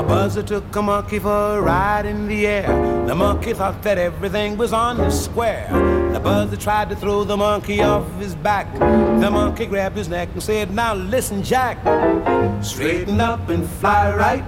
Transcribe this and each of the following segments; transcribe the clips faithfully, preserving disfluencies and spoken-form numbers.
buzzer took a monkey for a ride in the air. The monkey thought that everything was on the square. The buzzer tried to throw the monkey off his back. The monkey grabbed his neck and said, now listen Jack, straighten up and fly right.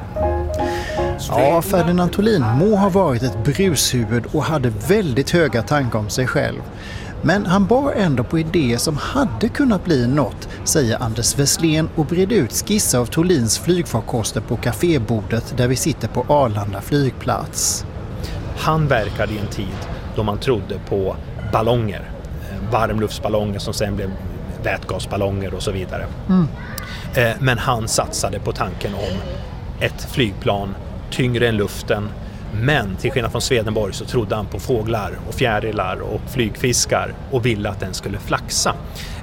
Ja, Ferdinand Tholin må ha varit ett brushuvud och hade väldigt höga tankar om sig själv. Men han bar ändå på idéer som hade kunnat bli något, säger Anders Wesslén och bredde ut skisser av Tholins flygfarkoster på kafébordet där vi sitter på Arlanda flygplats. Han verkade i en tid då man trodde på ballonger, varmluftsballonger som sen blev vätgasballonger och så vidare. Mm. Men han satsade på tanken om ett flygplan tyngre än luften, men till skillnad från Swedenborg så trodde han på fåglar och fjärilar och flygfiskar och ville att den skulle flaxa.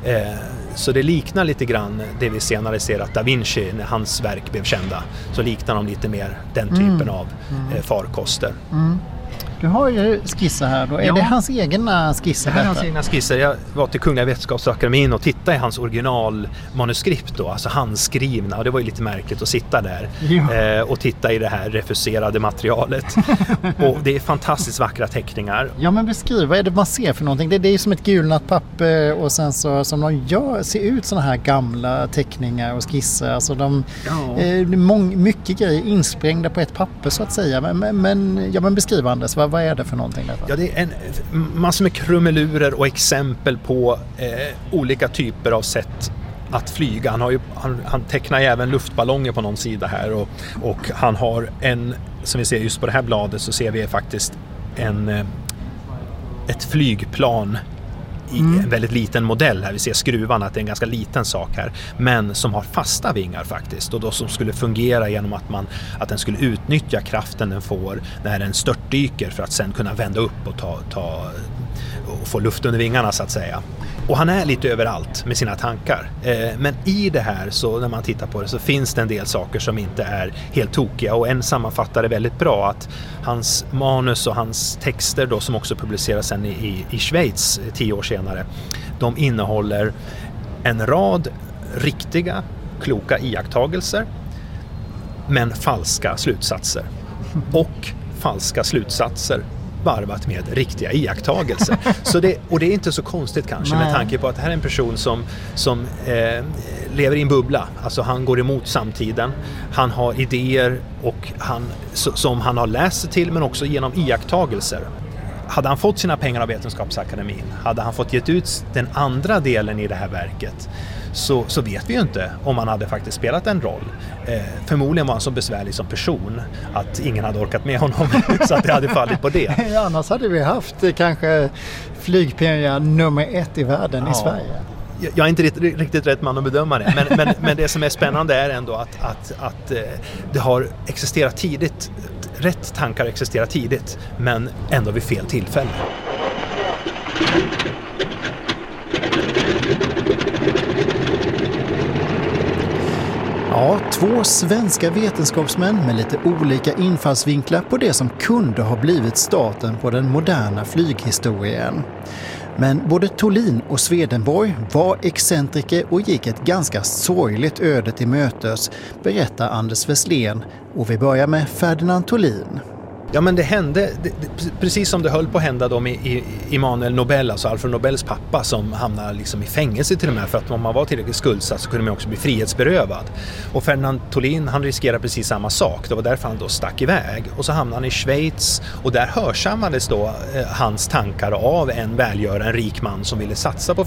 Så det liknar lite grann det vi senare ser att Da Vinci, när hans verk blev kända, så liknar de lite mer den typen mm. av mm. farkoster. Mm. Du har ju skisser här då. Är ja. det hans egna skisser? Det är hans egna skisser. Jag var till Kungliga Vetenskapsakademin och tittade i hans originalmanuskript då, alltså handskrivna. Och det var ju lite märkligt att sitta där ja. eh, och titta i det här refuserade materialet. Och det är fantastiskt vackra teckningar. Ja, men beskriv, vad är det man ser för någonting? Det, det är ju som ett gulnat papper och sen så som de gör, ser ut såna här gamla teckningar och skisser. Alltså de, ja. eh, mång, mycket grejer insprängda på ett papper så att säga. Men, men, ja, men beskriv Anders, vad Vad är det för någonting? Detta? Ja, det är en massor med krumelurer och exempel på eh, olika typer av sätt att flyga. Han, har ju, han, han tecknar ju även luftballonger på någon sida här och, och han har en, som vi ser just på det här bladet så ser vi faktiskt en, eh, ett flygplan i mm. en väldigt liten modell här. Vi ser skruvarna, att det är en ganska liten sak här, men som har fasta vingar faktiskt, och då som skulle fungera genom att man att den skulle utnyttja kraften den får när den störtdyker för att sen kunna vända upp och ta, ta och få luft under vingarna så att säga. Och han är lite överallt med sina tankar. Eh, men i det här, så när man tittar på det, så finns det en del saker som inte är helt tokiga. Och en sammanfattar det väldigt bra, att hans manus och hans texter då, som också publiceras sen i, i, i Schweiz tio år senare, de innehåller en rad riktiga, kloka iakttagelser, men falska slutsatser. Och falska slutsatser varvat med riktiga iakttagelser. Så det, och det är inte så konstigt kanske. Nej. Med tanke på att det här är en person som, som eh, lever i en bubbla. Alltså han går emot samtiden. Han har idéer och han, so, som han har läst sig till, men också genom iakttagelser. Hade han fått sina pengar av Vetenskapsakademin, hade han fått gett ut den andra delen i det här verket, så, så vet vi ju inte om han hade faktiskt spelat en roll. Eh, förmodligen var han så besvärlig som person att ingen hade orkat med honom, så att det hade fallit på det. Ja, annars hade vi haft eh, kanske flygpionjär nummer ett i världen ja. i Sverige. Jag, jag är inte riktigt, riktigt rätt man att bedöma det, men, men, men det som är spännande är ändå att, att, att eh, det har existerat tidigt. Rätt tankar existerar tidigt, men ändå vid fel tillfälle. Ja, två svenska vetenskapsmän med lite olika infallsvinklar på det som kunde ha blivit starten på den moderna flyghistorien. Men både Tholin och Swedenborg var excentriker och gick ett ganska sorgligt öde till mötes, berättar Anders Wesslén. Och vi börjar med Ferdinand Tholin. Ja, men det hände, det, det, precis som det höll på att hända då med i, Immanuel Nobel, alltså Alfred Nobels pappa, som hamnade liksom i fängelse till och med, för att om man var tillräckligt skuldsatt så kunde man också bli frihetsberövad. Och Ferdinand Tholin, han riskerade precis samma sak. Det var därför han då stack iväg. Och så hamnade han i Schweiz, och där hörsammades då eh, hans tankar av en välgörande, en rik man som ville satsa på